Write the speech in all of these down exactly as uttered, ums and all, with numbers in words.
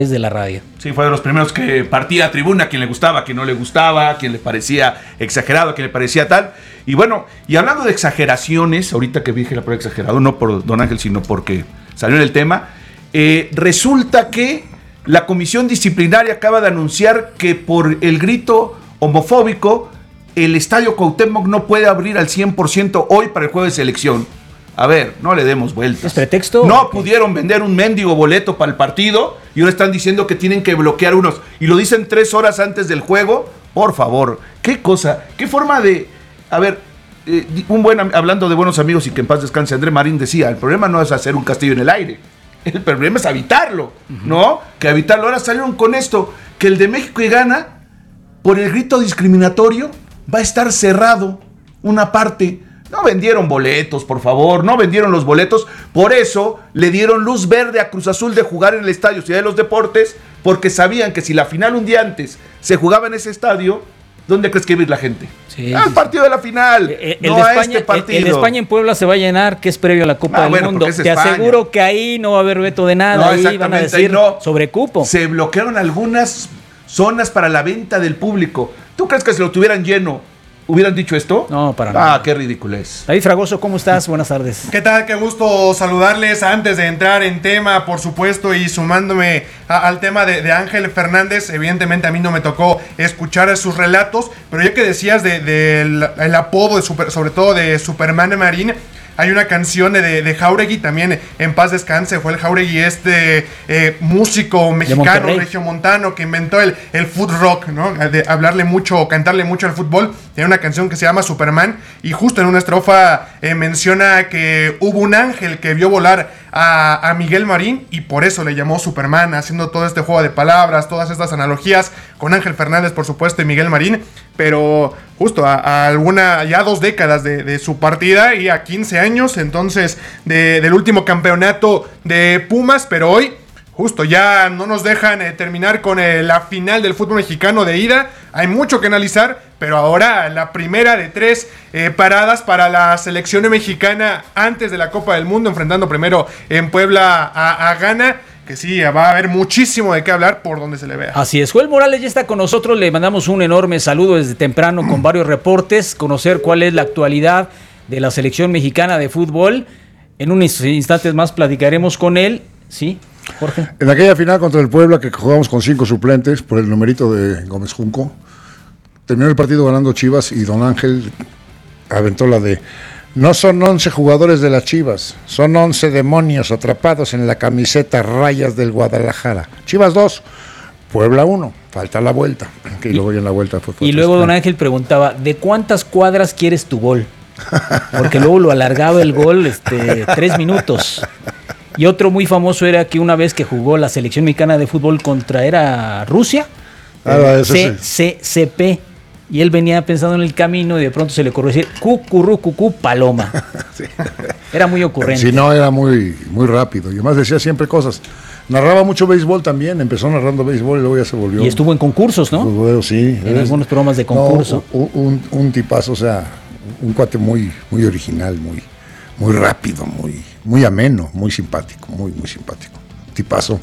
de la radio. Sí, fue de los primeros que partía a tribuna, a quien le gustaba, a quien no le gustaba, a quien le parecía exagerado, a quien le parecía tal. Y bueno, y hablando de exageraciones, ahorita que dije la palabra exagerado, no por Don Ángel, sino porque salió en el tema, eh, resulta que la comisión disciplinaria acaba de anunciar que por el grito homofóbico, el Estadio Cuauhtémoc no puede abrir al cien por ciento hoy para el juego de selección. A ver, no le demos vueltas. ¿Es pretexto? No pudieron vender un mendigo boleto para el partido y ahora están diciendo que tienen que bloquear unos. Y lo dicen tres horas antes del juego. Por favor, qué cosa, qué forma de... A ver, eh, un buen, hablando de buenos amigos y que en paz descanse, André Marín decía, el problema no es hacer un castillo en el aire, el problema es habitarlo, uh-huh. ¿no? Que habitarlo. Ahora salieron con esto, que el de México y Ghana, por el grito discriminatorio, va a estar cerrado una parte. No vendieron boletos, por favor, no vendieron los boletos. Por eso le dieron luz verde a Cruz Azul de jugar en el Estadio Ciudad de los Deportes, porque sabían que si la final un día antes se jugaba en ese estadio, ¿dónde crees que iba a ir la gente? Sí, al sí, partido de la final, el, no el a España, este partido. El de España en Puebla se va a llenar, que es previo a la Copa ah, del bueno, Mundo. Te España. aseguro que ahí no va a haber veto de nada, No, ahí van a decir no. sobre cupo. Se bloquearon algunas zonas para la venta del público. ¿Tú crees que si lo tuvieran lleno hubieran dicho esto? No, para nada. Ah, qué ridículo es. David Fragoso, ¿cómo estás? Buenas tardes. ¿Qué tal? Qué gusto saludarles antes de entrar en tema, por supuesto, y sumándome a, al tema de, de Ángel Fernández. Evidentemente a mí no me tocó escuchar sus relatos, pero ya que decías del de, de el apodo, de super, sobre todo de Superman Marín, hay una canción de, de Jáuregui, también en paz descanse, fue el Jáuregui, este eh, músico mexicano, regiomontano, que inventó el, el food rock, ¿no? De hablarle mucho, cantarle mucho al fútbol. Tiene una canción que se llama Superman, y justo en una estrofa eh, menciona que hubo un ángel que vio volar a, a Miguel Marín, y por eso le llamó Superman, haciendo todo este juego de palabras, todas estas analogías con Ángel Fernández, por supuesto, y Miguel Marín, pero justo a, a alguna, ya dos décadas de, de su partida y a quince años, entonces, de, del último campeonato de Pumas, pero hoy, justo, ya no nos dejan eh, terminar con eh, la final del fútbol mexicano de ida. Hay mucho que analizar, pero ahora la primera de tres eh, paradas para la selección mexicana antes de la Copa del Mundo, enfrentando primero en Puebla a, a Ghana, que sí, va a haber muchísimo de qué hablar por donde se le vea. Así es, Joel Morales ya está con nosotros, le mandamos un enorme saludo desde temprano con varios reportes, conocer cuál es la actualidad de la selección mexicana de fútbol. En unos instantes más platicaremos con él, ¿sí? Jorge. En aquella final contra el Puebla, que jugamos con cinco suplentes por el numerito de Gómez Junco, terminó el partido ganando Chivas y Don Ángel aventó la de: no son once jugadores de las Chivas, son once demonios atrapados en la camiseta rayas del Guadalajara. Chivas dos, Puebla uno, falta la vuelta. Que y luego en la vuelta fue y luego Don Ángel preguntaba: ¿de cuántas cuadras quieres tu gol? Porque luego lo alargaba el gol este, tres minutos. Y otro muy famoso era que una vez que jugó la selección mexicana de fútbol contra era Rusia, ah, eh, C C C P, y él venía pensando en el camino y de pronto se le ocurrió decir cucurru cucú paloma. Sí. Era muy ocurrente. Sí, no, era muy, muy rápido. Y además decía siempre cosas. Narraba mucho béisbol también, empezó narrando béisbol y luego ya se volvió. Y estuvo en concursos, ¿no? Futbolero, sí. En es, algunos programas de concurso. No, un, un, un tipazo, o sea, un cuate muy, muy original, muy, muy rápido, muy, muy ameno, muy simpático, muy, muy simpático. Tipazo.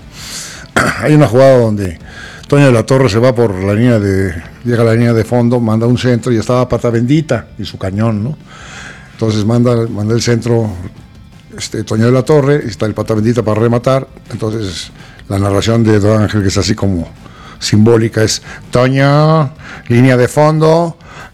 Hay una jugada donde Toño de la Torre se va por la línea de, llega a la línea de fondo, manda un centro y estaba Pata Bendita y su cañón, ¿no? Entonces manda, manda el centro este, Toño de la Torre y está el Pata Bendita para rematar. Entonces la narración de Don Ángel, que es así como simbólica, es: Toño, línea de fondo,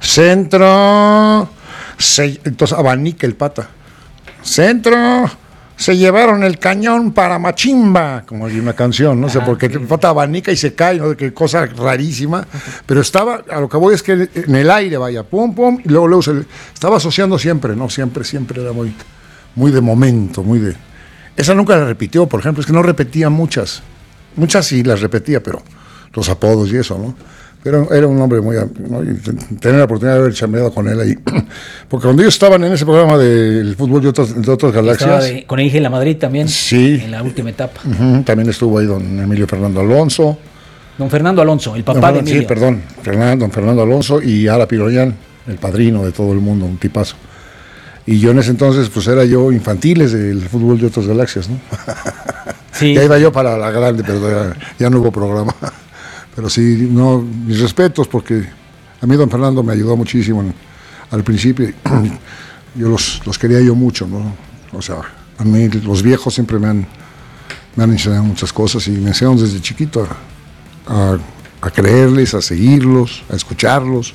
centro, se, entonces abanica el Pata, centro, se llevaron el cañón para Machimba, como hay una canción, no sé, ah, porque el Pata abanica y se cae, ¿no? Qué cosa rarísima, pero estaba, a lo que voy es que en el aire, vaya, pum, pum, y luego, luego se estaba asociando siempre, ¿no? Siempre, siempre era muy, muy de momento, muy de... Esa nunca la repitió, por ejemplo, es que no repetía muchas, muchas sí las repetía, pero los apodos y eso, ¿no? Pero era un hombre muy... ¿no? Y tener la oportunidad de haber chambeado con él ahí. Porque cuando ellos estaban en ese programa del fútbol de, otros, de otras galaxias... De, con Ángel Madrid también. Sí. En la última etapa. Uh-huh, también estuvo ahí don Emilio Fernando Alonso. Don Fernando Alonso, el papá don, de Emilio. Sí, perdón. Fernando, don Fernando Alonso y Ara Piroñán, el padrino de todo el mundo, un tipazo. Y yo en ese entonces, pues era yo infantiles del fútbol de otras galaxias, ¿no? Sí. Ya iba yo para la grande, pero ya, ya no hubo programa. Pero sí, no, mis respetos, porque a mí don Fernando me ayudó muchísimo en, al principio. Yo los, los quería yo mucho, ¿no? O sea, a mí los viejos siempre me han, me han enseñado muchas cosas y me enseñaron desde chiquito a, a, a creerles, a seguirlos, a escucharlos,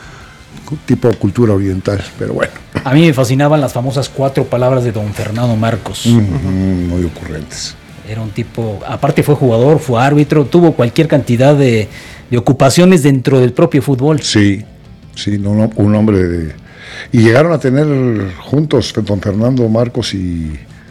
tipo cultura oriental, pero bueno. A mí me fascinaban las famosas cuatro palabras de don Fernando Marcos. Mm, mm, muy ocurrentes. Era un tipo, aparte fue jugador, fue árbitro, tuvo cualquier cantidad de, de ocupaciones dentro del propio fútbol. Sí, sí, no, no, un hombre de... Y llegaron a tener juntos don Fernando Marcos y,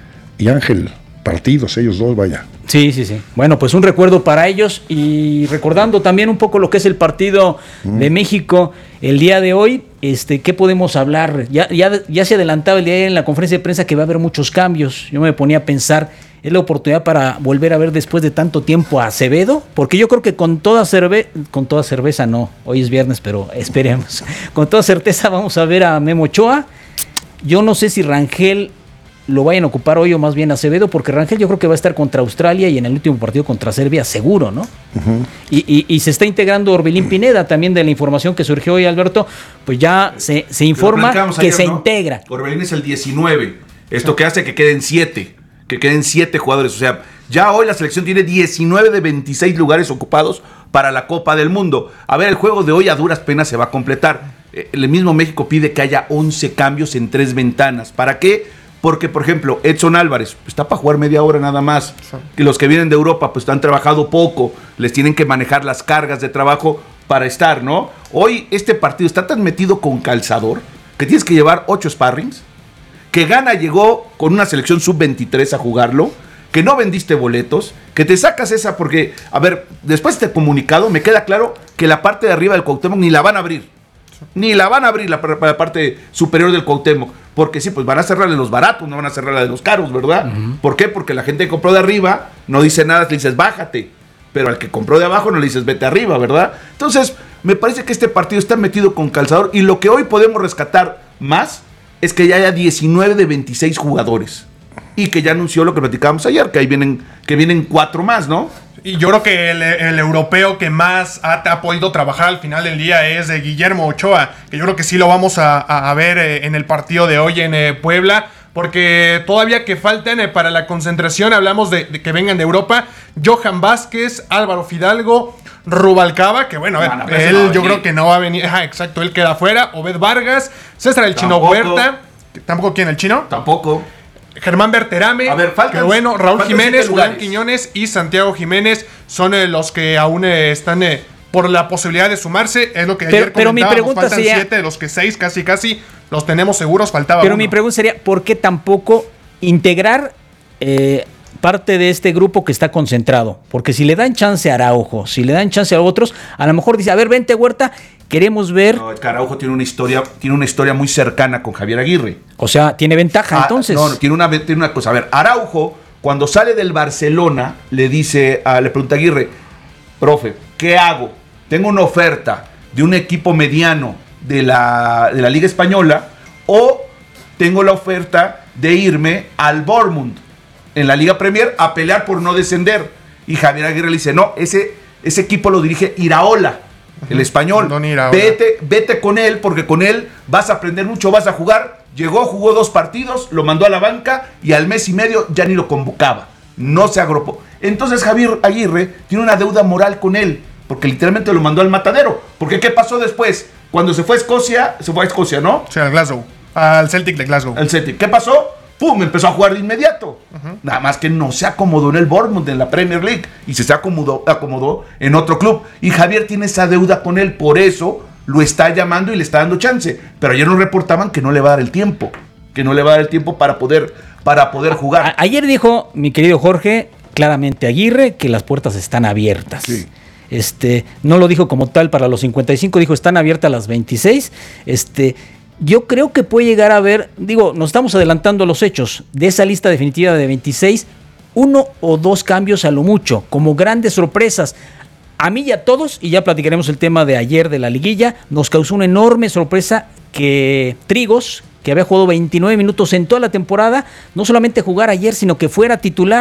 y Ángel partidos, ellos dos, vaya. Sí, sí, sí. Bueno, pues un recuerdo para ellos y recordando también un poco lo que es el partido mm. de México el día de hoy, este, ¿qué podemos hablar? Ya, ya, ya se adelantaba el día de hoy en la conferencia de prensa que va a haber muchos cambios. Yo me ponía a pensar, es la oportunidad para volver a ver después de tanto tiempo a Acevedo, porque yo creo que con toda cerveza, con toda cerveza no, hoy es viernes, pero esperemos, con toda certeza vamos a ver a Memo Ochoa. Yo no sé si Rangel lo vayan a ocupar hoy o más bien Acevedo, porque Rangel yo creo que va a estar contra Australia y en el último partido contra Serbia seguro, ¿no? Uh-huh. Y, y, y se está integrando Orbelín Pineda también, de la información que surgió hoy, Alberto, pues ya se, se informa que ayer, se ¿no? integra. Orbelín es el diecinueve, esto sí. que hace que queden siete, que queden siete jugadores, o sea, ya hoy la selección tiene diecinueve de veintiséis lugares ocupados para la Copa del Mundo. A ver, el juego de hoy a duras penas se va a completar. El mismo México pide que haya once cambios en tres ventanas. ¿Para qué? Porque, por ejemplo, Edson Álvarez está para jugar media hora nada más. Y los que vienen de Europa pues han trabajado poco, les tienen que manejar las cargas de trabajo para estar, ¿no? Hoy este partido está tan metido con calzador que tienes que llevar ocho sparrings, que Ghana llegó con una selección sub veintitrés a jugarlo, que no vendiste boletos, que te sacas esa porque, a ver, después de este comunicado me queda claro que la parte de arriba del Cuauhtémoc ni la van a abrir. Ni la van a abrir la, la parte superior del Cuauhtémoc. Porque sí, pues van a cerrarle los baratos, no van a cerrarle de los caros, ¿verdad? Uh-huh. ¿Por qué? Porque la gente que compró de arriba no dice nada, le dices bájate. Pero al que compró de abajo no le dices vete arriba, ¿verdad? Entonces, me parece que este partido está metido con calzador. Y lo que hoy podemos rescatar más es que ya haya diecinueve de veintiséis jugadores. Y que ya anunció lo que platicábamos ayer, que ahí vienen, que vienen cuatro más, ¿no? Y yo creo que el, el europeo que más ha, ha podido trabajar al final del día es eh, Guillermo Ochoa, que yo creo que sí lo vamos a, a, a ver eh, en el partido de hoy en eh, Puebla, porque todavía que faltan eh, para la concentración, hablamos de, de que vengan de Europa, Johan Vázquez, Álvaro Fidalgo, Rubalcaba, que bueno, a ver, no, no, él no yo creo que no va a venir, ajá, exacto, él queda afuera, Obed Vargas, César el Chino Huerta, ¿tampoco quién, el Chino? Tampoco. Germán Berterame, a ver, faltan, que bueno, Raúl Jiménez, Julián Quiñones y Santiago Jiménez son eh, los que aún eh, están eh, por la posibilidad de sumarse. Es lo que pero, ayer pero mi pregunta faltan sería, siete de los que seis casi casi los tenemos seguros, faltaba Pero uno. mi pregunta sería, ¿por qué tampoco integrar eh, parte de este grupo que está concentrado? Porque si le dan chance a Araujo, si le dan chance a otros, a lo mejor dice, a ver, vente Huerta, queremos ver... No, Araujo tiene una historia, tiene una historia muy cercana con Javier Aguirre. O sea, tiene ventaja, ah, entonces. No, tiene una, tiene una cosa. A ver, Araujo, cuando sale del Barcelona, le dice, a, le pregunta a Aguirre, profe, ¿qué hago? Tengo una oferta de un equipo mediano de la, de la Liga Española o tengo la oferta de irme al Bournemouth en la Liga Premier a pelear por no descender. Y Javier Aguirre le dice, no, ese, ese equipo lo dirige Iraola, el español. Vete, vete con él, porque con él vas a aprender mucho, vas a jugar. Llegó, jugó dos partidos, lo mandó a la banca y al mes y medio ya ni lo convocaba. No se agrupó. Entonces Javier Aguirre tiene una deuda moral con él, porque literalmente lo mandó al matadero. Porque ¿qué pasó después? Cuando se fue a Escocia, se fue a Escocia, ¿no? Sí, al Glasgow. Al Celtic de Glasgow. Al Celtic. ¿Qué pasó? ¡Pum! Empezó a jugar de inmediato. Uh-huh. Nada más que no se acomodó en el Bournemouth, en la Premier League. Y se, se acomodó, acomodó en otro club. Y Javier tiene esa deuda con él. Por eso lo está llamando y le está dando chance. Pero ayer nos reportaban que no le va a dar el tiempo. Que no le va a dar el tiempo para poder, para poder jugar. A- ayer dijo mi querido Jorge, claramente Aguirre, que las puertas están abiertas. Sí. Este, no lo dijo como tal para los cincuenta y cinco, dijo están abiertas las veintiséis. Este... Yo creo que puede llegar a haber, digo, nos estamos adelantando a los hechos, de esa lista definitiva de veintiséis, uno o dos cambios a lo mucho, como grandes sorpresas. A mí y a todos, y ya platicaremos el tema de ayer de la liguilla, nos causó una enorme sorpresa que Trigos, que había jugado veintinueve minutos en toda la temporada, no solamente jugara ayer, sino que fuera titular.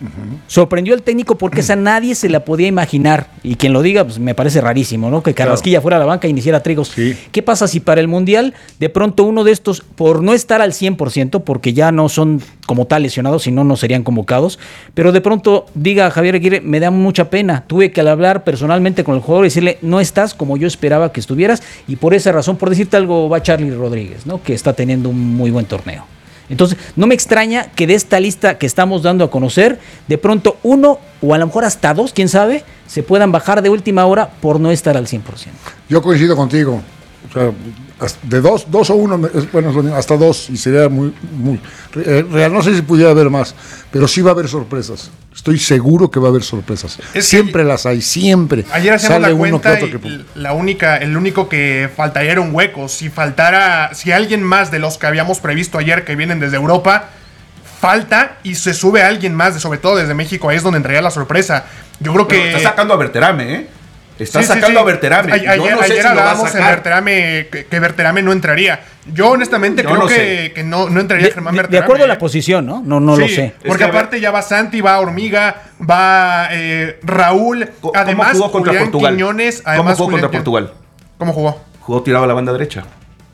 Uh-huh. Sorprendió al técnico porque esa nadie se la podía imaginar. Y quien lo diga, pues me parece rarísimo, ¿no? Que Carrasquilla claro. fuera a la banca e iniciara Trigos. Sí. ¿Qué pasa si para el Mundial de pronto uno de estos, por no estar al cien por ciento, porque ya no son como tal lesionados, si no, no serían convocados, pero de pronto diga Javier Aguirre, me da mucha pena, tuve que hablar personalmente con el jugador y decirle, no estás como yo esperaba que estuvieras, y por esa razón, por decirte algo, va Charly Rodríguez, ¿no? Que está teniendo un muy buen torneo. Entonces, no me extraña que de esta lista que estamos dando a conocer, de pronto uno o a lo mejor hasta dos, quién sabe, se puedan bajar de última hora por no estar al cien por ciento. Yo coincido contigo. O sea, de dos, dos o uno, bueno, hasta dos, y sería muy, muy real. No sé si pudiera haber más, pero sí va a haber sorpresas. Estoy seguro que va a haber sorpresas. Es siempre las hay, siempre. Ayer hacemos Sale la cuenta uno que otro que... la única, el único que faltaría era un hueco. Si faltara, si alguien más de los que habíamos previsto ayer que vienen desde Europa falta y se sube alguien más, sobre todo desde México, ahí es donde entraría la sorpresa. Yo creo pero que está sacando a Berterame, ¿eh? Está sí, sacando sí, sí. a Berterame. A, ayer no ayer si hablábamos en Berterame, que, que Berterame no entraría. Yo honestamente Yo creo no que, que no, no entraría de, Germán de, Berterame. De acuerdo a la posición, ¿no? No, no sí, lo sé. Porque aparte ya va Santi, va Hormiga, va eh, Raúl. ¿Cómo además, jugó contra Julián Portugal? Quiñones. Además, ¿Cómo jugó Julián contra Portugal? ¿Cómo jugó? Jugó tirado a la banda derecha.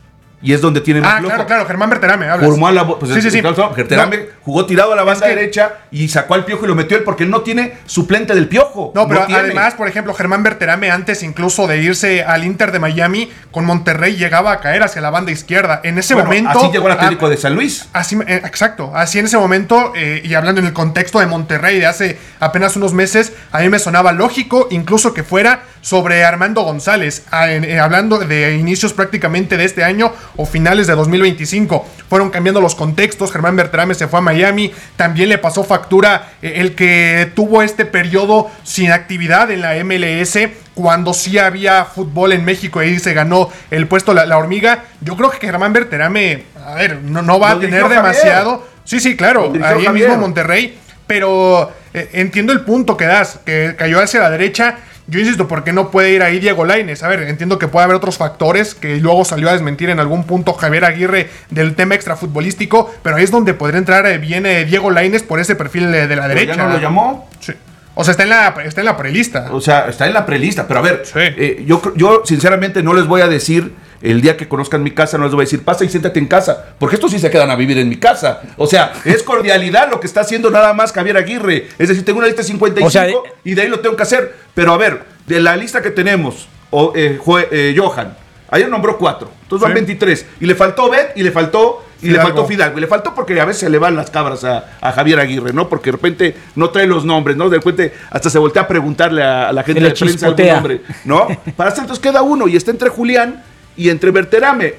Y es donde tiene Ah, claro, loco. claro, Germán Berterame, hablas. Formó a la, pues, sí, sí, sí. Berterame no. jugó tirado a la banda es que, derecha y sacó al Piojo y lo metió él porque él no tiene suplente del Piojo. No, pero no además, por ejemplo, Germán Berterame antes incluso de irse al Inter de Miami con Monterrey llegaba a caer hacia la banda izquierda. En ese bueno, momento... Así llegó el Atlético a, de San Luis. Así, eh, exacto, así en ese momento, eh, y hablando en el contexto de Monterrey de hace apenas unos meses, a mí me sonaba lógico incluso que fuera sobre Armando González, a, eh, hablando de inicios prácticamente de este año o finales de dos mil veinticinco. Fueron cambiando los contextos. Germán Berterame se fue a Miami. También le pasó factura eh, el que tuvo este periodo sin actividad en la M L S cuando sí había fútbol en México y se ganó el puesto la, la Hormiga. Yo creo que Germán Berterame, a ver, no, no va Lo a tener demasiado. Javier. Sí, sí, claro. Ahí Javier. mismo Monterrey. Pero eh, entiendo el punto que das, que cayó hacia la derecha. Yo insisto, ¿por qué no puede ir ahí Diego Lainez? A ver, entiendo que puede haber otros factores que luego salió a desmentir en algún punto Javier Aguirre del tema extrafutbolístico, pero ahí es donde podría entrar bien eh, Diego Lainez por ese perfil de, de la derecha. ¿Ya no lo llamó? Sí. O sea, está en la, está en la prelista. O sea, está en la prelista, pero a ver, sí. eh, yo, yo sinceramente no les voy a decir... El día que conozcan mi casa no les voy a decir, pasa y siéntate en casa, porque estos sí se quedan a vivir en mi casa. O sea, es cordialidad lo que está haciendo nada más Javier Aguirre. Es decir, tengo una lista de cincuenta y cinco o sea, de... y de ahí lo tengo que hacer. Pero a ver, de la lista que tenemos, o, eh, eh, Johan, ayer nombró cuatro, entonces van sí. veintitrés. Y le faltó Bet y le faltó... Y Fidalgo. le faltó Fidalgo. Y le faltó porque a veces se le van las cabras a, a Javier Aguirre, ¿no? Porque de repente no trae los nombres, ¿no? De repente hasta se voltea a preguntarle a, a la gente de prensa algún nombre, ¿no? Para hacer entonces queda uno y está entre Julián y entre Berterame.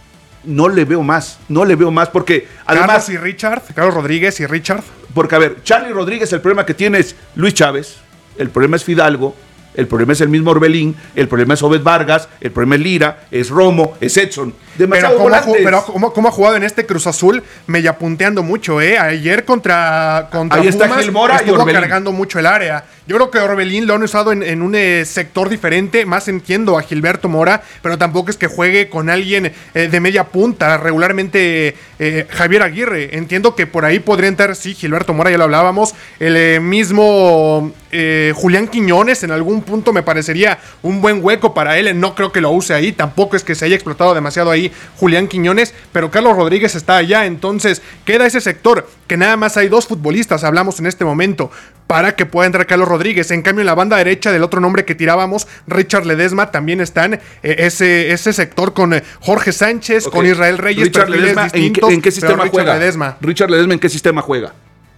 No le veo más, no le veo más porque además... Carlos y Richard, Carlos Rodríguez y Richard. Porque a ver, Charly Rodríguez, el problema que tiene es Luis Chávez, el problema es Fidalgo, el problema es el mismo Orbelín, el problema es Obed Vargas, el problema es Lira, es Romo, es Edson. Demasiado pero cómo, ha, pero cómo, cómo ha jugado en este Cruz Azul, me yapunteando mucho, ¿eh? Ayer contra, contra Ahí está Gil Mora estuvo y Orbelín. cargando mucho el área. Yo creo que Orbelín lo han usado en, en un eh, sector diferente, más entiendo a Gilberto Mora, pero tampoco es que juegue con alguien eh, de media punta, regularmente eh, Javier Aguirre. Entiendo que por ahí podría entrar, sí, Gilberto Mora, ya lo hablábamos, el eh, mismo eh, Julián Quiñones en algún punto me parecería un buen hueco para él, no creo que lo use ahí, tampoco es que se haya explotado demasiado ahí Julián Quiñones, pero Carlos Rodríguez está allá, entonces queda ese sector, que nada más hay dos futbolistas, hablamos en este momento, para que pueda entrar Carlos Rodríguez. En cambio, en la banda derecha del otro nombre que tirábamos, Richard Ledesma, también están eh, ese, ese sector con eh, Jorge Sánchez, okay. con Israel Reyes, Richard Ledesma, distintos, ¿en qué, en qué sistema Richard juega? Ledesma. Richard Ledesma, ¿en qué sistema juega?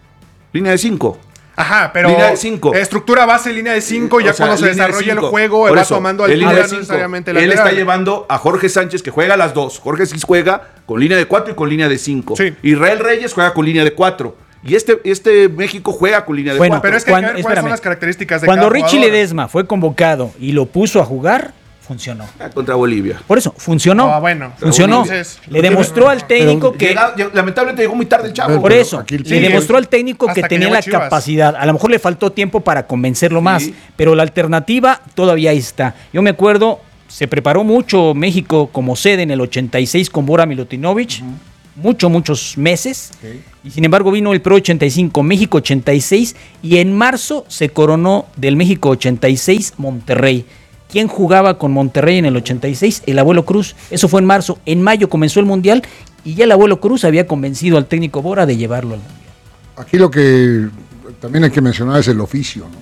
Línea de cinco. Ajá, pero línea de cinco. Estructura base, línea de cinco, ya o sea, cuando se desarrolla el juego, Por va eso, tomando al línea no de necesariamente Él está llevando a Jorge Sánchez, que juega a las dos. Jorge sí juega con línea de cuatro y con línea de cinco. Sí. Israel Reyes juega con línea de cuatro. Y este, este México juega con línea de bueno, cuatro. Pero es que cuando, ¿cuáles espérame, son las características de Cuando cada Richie jugador? Ledesma fue convocado y lo puso a jugar, funcionó. Contra Bolivia. Por eso, funcionó. Ah, bueno. Funcionó. Entonces, le demostró al técnico que... Llega, lamentablemente llegó muy tarde el chavo. Por eso, aquí, le sí, demostró al técnico que que tenía la Chivas. capacidad. A lo mejor le faltó tiempo para convencerlo Sí. más, pero la alternativa todavía ahí está. Yo me acuerdo, se preparó mucho México como sede en el ochenta y seis con Bora Milutinovic. Uh-huh. muchos, muchos meses. Okay. Y sin embargo vino el Pro ochenta y cinco, México ochenta y seis, y en marzo se coronó del México ochenta y seis Monterrey. ¿Quién jugaba con Monterrey en el ochenta y seis? El Abuelo Cruz. Eso fue en marzo. En mayo comenzó el Mundial y ya el Abuelo Cruz había convencido al técnico Bora de llevarlo al Mundial. Aquí lo que también hay que mencionar es el oficio, ¿no?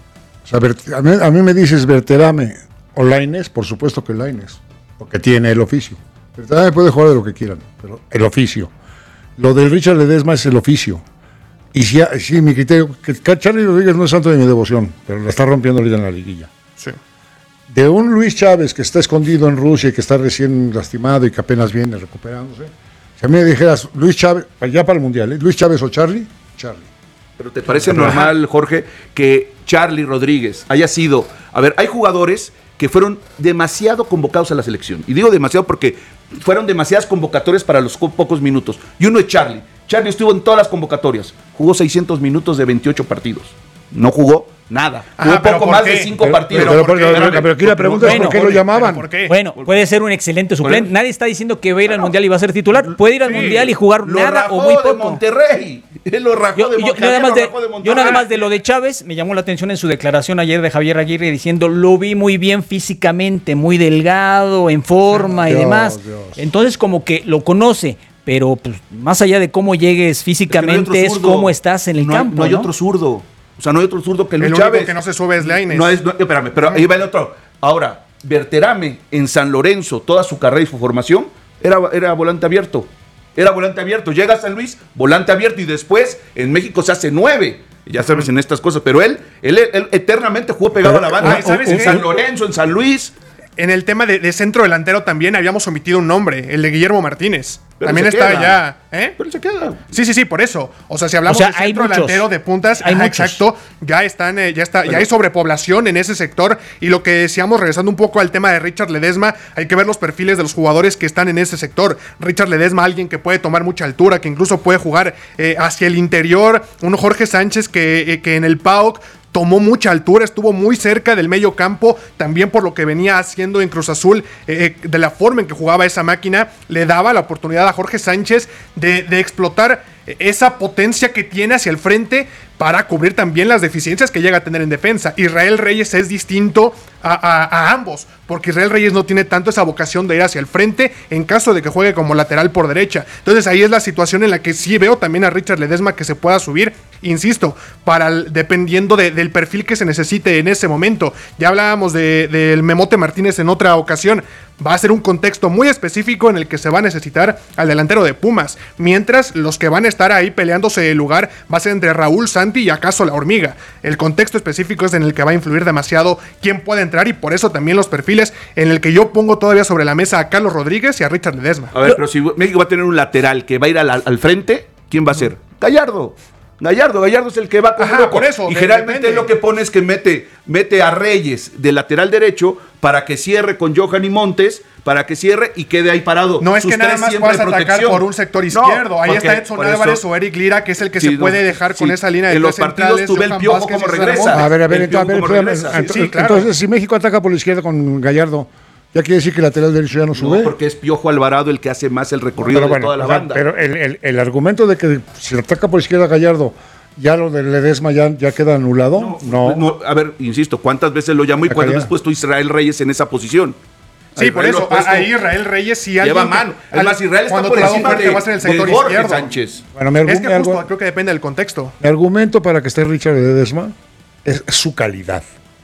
O sea, a mí, a mí me dices Berterame o Lainez, por supuesto que Lainez, porque tiene el oficio. Berterame puede jugar de lo que quieran, pero el oficio. Lo del Richard Ledesma es el oficio. Y sí, sí, mi criterio, que Charly Rodríguez no es santo de mi devoción, pero la está rompiendo ahorita en la liguilla. Sí. De un Luis Chávez que está escondido en Rusia y que está recién lastimado y que apenas viene recuperándose, si a mí me dijeras Luis Chávez, ya para el Mundial, ¿eh? Luis Chávez o Charly, Charly. Pero ¿te parece normal, Jorge, que Charly Rodríguez haya sido... A ver, hay jugadores que fueron demasiado convocados a la selección. Y digo demasiado porque fueron demasiadas convocatorias para los pocos minutos. Y uno es Charly. Charly estuvo en todas las convocatorias. Jugó seiscientos minutos de veintiocho partidos. No jugó nada. Jugó Ajá, poco más qué? de cinco pero, partidos. Pero, pero, pero, pero, pero aquí la pregunta bueno, es por qué lo llamaban. ¿Por qué? Bueno, puede ser un excelente suplente. Nadie está diciendo que va a ir al Mundial y va a ser titular. Puede ir al sí, Mundial y jugar nada o muy poco. De Monterrey. Él lo rajó yo, de Monterrey. Yo, nada más de, de Monterrey. Yo nada más de lo de Chávez, me llamó la atención en su declaración ayer de Javier Aguirre diciendo, lo vi muy bien físicamente, muy delgado, en forma Dios, y demás. Dios. Entonces como que lo conoce. Pero pues, más allá de cómo llegues físicamente, es, no es cómo estás en el no campo. Hay, no hay ¿no? otro zurdo. O sea, no hay otro zurdo que Luis el Chávez. El único que no se sube es Lainez. No es, no, espérame, pero ahí va el otro. Ahora, Berterame en San Lorenzo, toda su carrera y su formación, era, era volante abierto. Era volante abierto. Llega a San Luis, volante abierto. Y después, en México se hace nueve. Ya sabes, en estas cosas. Pero él, él, él, él eternamente jugó pegado pero, a la banda. ¿Sabes en San Lorenzo, en San Luis. En el tema de, de centro delantero también habíamos omitido un nombre, el de Guillermo Martínez. Pero también está queda. allá. ¿Eh? Pero se queda. Sí, sí, sí, por eso. O sea, si hablamos o sea, de centro muchos, delantero de puntas, hay ajá, muchos. exacto, ya están, eh, ya está, pero, ya hay sobrepoblación en ese sector. Y lo que decíamos, regresando un poco al tema de Richard Ledesma, hay que ver los perfiles de los jugadores que están en ese sector. Richard Ledesma, alguien que puede tomar mucha altura, que incluso puede jugar eh, hacia el interior. Un Jorge Sánchez que, eh, que en el P A O C tomó mucha altura, estuvo muy cerca del medio campo, también por lo que venía haciendo en Cruz Azul, eh, de la forma en que jugaba esa máquina, le daba la oportunidad a Jorge Sánchez de, de explotar esa potencia que tiene hacia el frente para cubrir también las deficiencias que llega a tener en defensa. Israel Reyes es distinto a, a, a ambos, porque Israel Reyes no tiene tanto esa vocación de ir hacia el frente en caso de que juegue como lateral por derecha. Entonces ahí es la situación en la que sí veo también a Richard Ledesma que se pueda subir, insisto, para el, dependiendo de, del perfil que se necesite en ese momento. Ya hablábamos de, del Memote Martínez en otra ocasión. Va a ser un contexto muy específico en el que se va a necesitar al delantero de Pumas, mientras los que van a estar ahí peleándose el lugar va a ser entre Raúl, Santi y acaso la Hormiga. El contexto específico es en el que va a influir demasiado quién puede entrar y por eso también los perfiles en el que yo pongo todavía sobre la mesa a Carlos Rodríguez y a Richard Ledesma. A ver, pero si México va a tener un lateral que va a ir al, al frente, ¿quién va a ser? Gallardo. Gallardo, Gallardo es el que va con Ajá, por eso, y de, generalmente depende. lo que pone es que mete, mete a Reyes de lateral derecho para que cierre con Johan y Montes, para que cierre y quede ahí parado. No es Sus que nada tres más siempre puedas atacar protección. por un sector izquierdo. No, ahí porque, está Edson por Álvarez eso, o Eric Lira, que es el que sí, se puede no, dejar sí, con esa línea de en tres los partidos centrales, tú ves el Johan Piojo Vázquez cómo y César regresa. Montes. A ver, a ver, El entonces, a ver, Piojo espérame, regresa. entonces, Sí, claro. entonces, si México ataca por la izquierda con Gallardo, ¿ya quiere decir que el lateral derecho ya no sube? No, porque es Piojo Alvarado el que hace más el recorrido pero de bueno, toda la o sea, banda. Pero el, el, el argumento de que si ataca por izquierda Gallardo, ya lo de Ledesma ya, ya queda anulado. No, No, no, a ver, insisto, ¿cuántas veces lo llamó y cuántas veces puesto Israel Reyes en esa posición? Sí, por eso, puesto, ahí Israel Reyes sí lleva alguien mano. que, Es más, Israel está cuando por te da un encima fuerte de, va a ser el de sector Jorge izquierdo. Sánchez. Bueno, mi, Es que mi, justo, creo que depende del contexto. mi argumento para que esté Richard Ledesma es, es su calidad.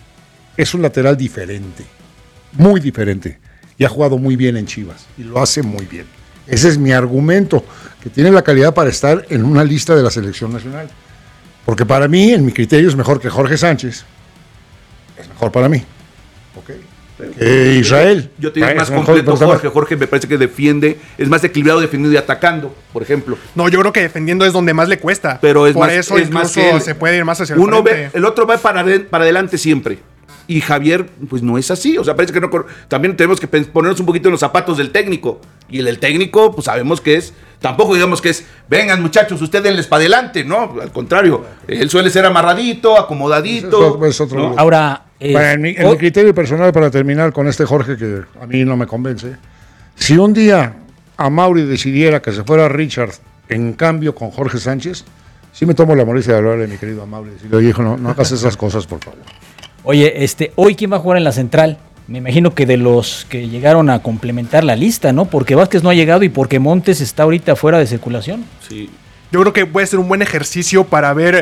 Es un lateral diferente, muy diferente. Y ha jugado muy bien en Chivas. Y lo hace muy bien. Ese es mi argumento, que tiene la calidad para estar en una lista de la selección nacional. Porque para mí, en mi criterio, es mejor que Jorge Sánchez. Es mejor para mí. Ok. Eh, Israel. Yo te digo, es más mejor, completo pero- Jorge. Jorge me parece que defiende, es más equilibrado defendiendo y atacando, por ejemplo. No, yo creo que defendiendo es donde más le cuesta. Pero es Por más, eso es más incluso que él. se puede ir más hacia el Uno frente. ve, el otro va para, de- para adelante siempre. Y Javier, pues no es así. O sea, parece que no. cor- También tenemos que pen- ponernos un poquito en los zapatos del técnico. Y el del técnico, pues sabemos que es. Tampoco digamos que es, vengan muchachos, ustedes denles para adelante, ¿no? Al contrario, él suele ser amarradito, acomodadito. Es otro- ¿no? Ahora, eh, Bueno, en, mi, en o- mi criterio personal, para terminar con este Jorge que a mí no me convence, si un día Amaury decidiera que se fuera Richard en cambio con Jorge Sánchez, sí me tomo la molestia de hablarle a mi querido Amaury y decirle, oye, hijo, no, no hagas esas cosas, por favor. Oye, este, hoy ¿quién va a jugar en la central? Me imagino que de los que llegaron a complementar la lista, ¿no? Porque Vázquez no ha llegado y porque Montes está ahorita fuera de circulación. Sí. Yo creo que puede ser un buen ejercicio para ver